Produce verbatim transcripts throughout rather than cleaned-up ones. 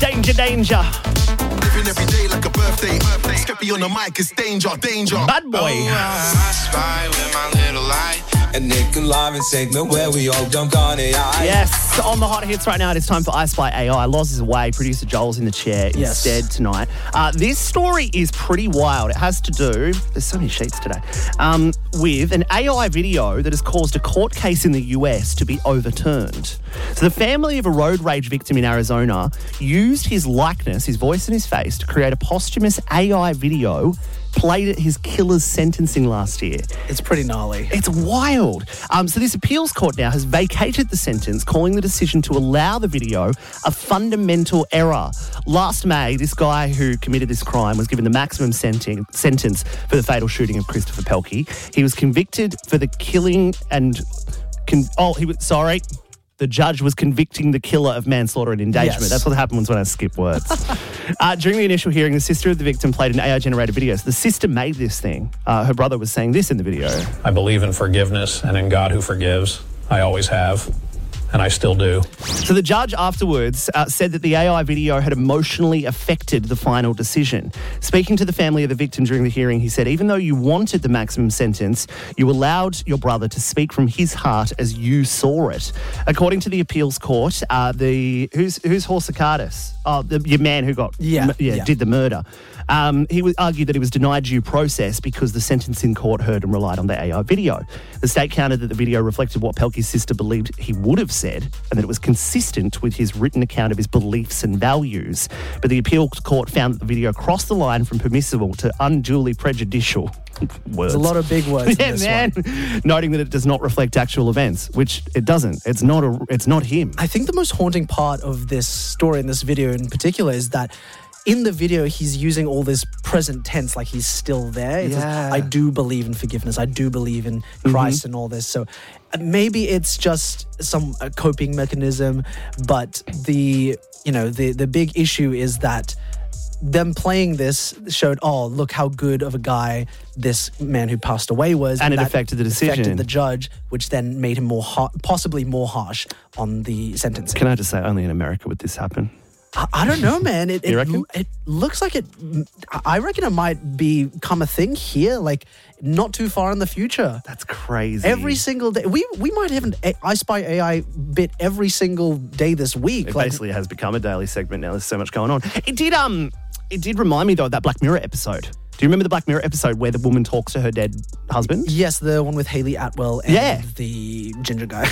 danger, danger. Living every day like a birthday. birthday. Skeppy on the mic, it's danger, danger. Bad boy. Oh, I spy with my little light. And Nick and Live and segment where we all dunked on A I. Yes, on the hot hits right now, it is time for I Spy A I. Loz is away. Producer Joel's in the chair Yes. instead tonight. Uh, this story is pretty wild. It has to do, there's so many sheets today, um, with an A I video that has caused a court case in the U S to be overturned. So the family of a road rage victim in Arizona used his likeness, his voice and his face to create a posthumous A I video played at his killer's sentencing last year. It's pretty gnarly. It's wild. Um, so this appeals court now has vacated the sentence, calling the decision to allow the video a fundamental error. Last May, this guy who committed this crime was given the maximum senten- sentence for the fatal shooting of Christopher Pelkey. He was convicted for the killing and... Con- oh, he was... Sorry. The judge was convicting the killer of manslaughter and endangerment. Yes. That's what happens when I skip words. uh, during the initial hearing, the sister of the victim played an A I-generated video. So the sister made this thing. Uh, her brother was saying this in the video. I believe in forgiveness and in God who forgives. I always have, and I still do. So the judge afterwards uh, said that the A I video had emotionally affected the final decision. Speaking to the family of the victim during the hearing, he said, even though you wanted the maximum sentence, you allowed your brother to speak from his heart as you saw it. According to the appeals court, uh, the who's who's Horsakardis? Oh, the your man who got Yeah, m- yeah, yeah. did the murder. Um, he was argued that he was denied due process because the sentencing court heard and relied on the A I video. The state countered that the video reflected what Pelkey's sister believed he would have said and that it was consistent with his written account of his beliefs and values. But the appeal court found that the video crossed the line from permissible to unduly prejudicial. Words. There's a lot of big words yeah, in this man. one. Noting that it does not reflect actual events, which it doesn't. It's not a. It's not him. I think the most haunting part of this story and this video in particular is that in the video, he's using all this present tense, like he's still there. It says, Yeah. I do believe in forgiveness. I do believe in Christ Mm-hmm. and all this. So uh, maybe it's just some uh, coping mechanism, but the you know the the big issue is that them playing this showed, oh, look how good of a guy this man who passed away was. And it that affected the decision. Affected the judge, which then made him more har- possibly more harsh on the sentencing. Can I just say, only in America would this happen? I, I don't know, man. It, You it, reckon? it looks like it. I reckon it might become a thing here, like not too far in the future. That's crazy. Every single day, we we might have an A- I Spy A I bit every single day this week. It Like, basically has become a daily segment now. There's so much going on. It did um it did remind me though of that Black Mirror episode. Do you remember the Black Mirror episode where the woman talks to her dead husband? yes, the one with Haley Atwell and Yeah. the ginger guy,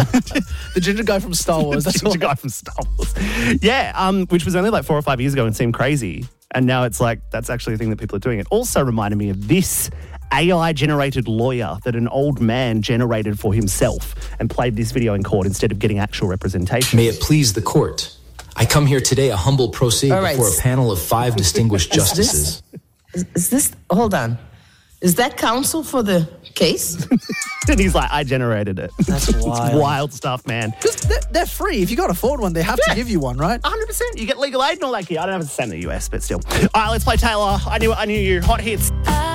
the ginger guy from Star Wars. That's Ginger all. guy from Star Wars. Yeah, um, which was only like four or five years ago and seemed crazy. And now it's like, that's actually a thing that people are doing. It also reminded me of this A I-generated lawyer that an old man generated for himself and played this video in court instead of getting actual representation. May it please the court. I come here today a humble pro se All right. before a panel of five distinguished Is this- justices. Is, is this, hold on. Is that counsel for the case? And he's like, I generated it. That's It's wild. wild stuff, man. 'Cause they're, they're free. If you can't afford one, they have Yeah. to give you one, right? one hundred percent. You get legal aid and all that gear. I don't have the same in the U S, but still. All right, let's play Taylor. I knew I knew you. Hot hits. I